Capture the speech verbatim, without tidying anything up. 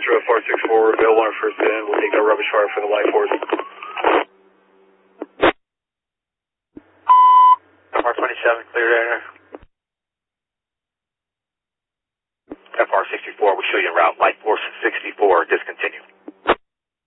Metro F R sixty-four, available on our first bin. We'll take that rubbish fire for the life force. F R twenty-seven, clear there. F R sixty-four, we show you en route. Light force sixty-four, discontinue.